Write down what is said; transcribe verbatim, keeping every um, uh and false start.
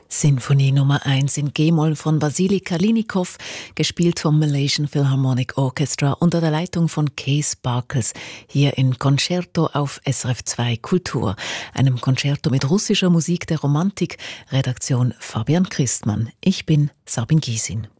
Sinfonie Nummer eins in G-Moll von Wassily Kalynikow, gespielt vom Malaysian Philharmonic Orchestra unter der Leitung von Cees Barkes, hier in Concerto auf S R F zwei Kultur, einem Concerto mit russischer Musik der Romantik, Redaktion Fabian Christmann. Ich bin Sabine Gysin.